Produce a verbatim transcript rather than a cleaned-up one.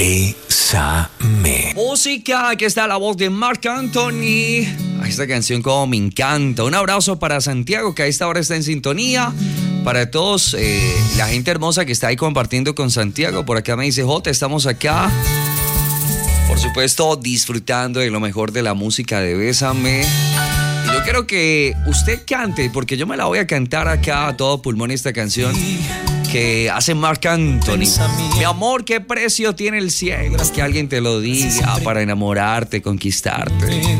Bésame. Música, aquí está la voz de Marc Anthony. Esta canción como me encanta. Un abrazo para Santiago, que a esta hora está en sintonía. Para todos, eh, la gente hermosa que está ahí compartiendo con Santiago. Por acá me dice, Jota, estamos acá. Por supuesto, disfrutando de lo mejor de la música de Bésame. Y yo quiero que usted cante, porque yo me la voy a cantar acá a todo pulmón esta canción que hace Marc Anthony. Mi amor, ¿qué precio tiene el cielo? Que alguien te lo diga para enamorarte, conquistarte.